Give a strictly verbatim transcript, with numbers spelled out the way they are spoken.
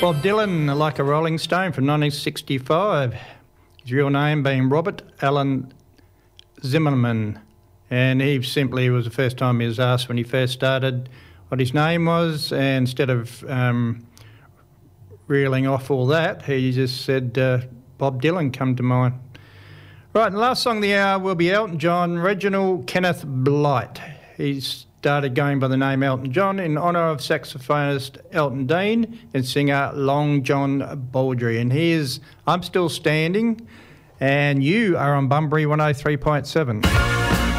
Bob Dylan, Like a Rolling Stone from nineteen sixty-five. His real name being Robert Allen Zimmerman. And he simply was the first time he was asked when he first started what his name was, and instead of um, reeling off all that, he just said uh, Bob Dylan come to mind. Right, and the last song of the hour will be Elton John, Reginald Kenneth Blight. He started going by the name Elton John in honour of saxophonist Elton Dean and singer Long John Baldry. And here's I'm Still Standing, and you are on Bunbury one oh three point seven.